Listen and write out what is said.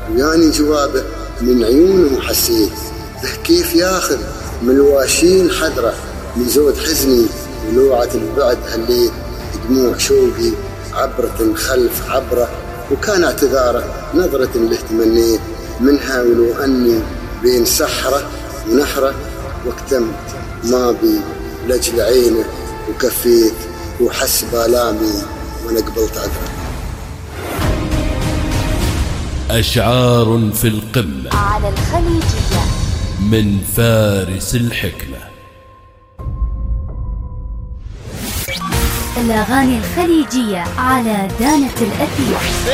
وياني جوابه من عيونه حسيت به كيف ياخذ من الواشين حذره، من زود حزني ولوعة البعد هليت دموع شوقي عبرة خلف عبرة، وكان اعتذاره نظرة له تمنيت منها، ولو أني بين سحرة ونحرة واكتمت ما بي لجل عينه وكفيت وحس بالامي وانا قبلت عذره. أشعار في القمة على الخليجية من فارس الحكمة. الأغاني الخليجية على دانة الأثير.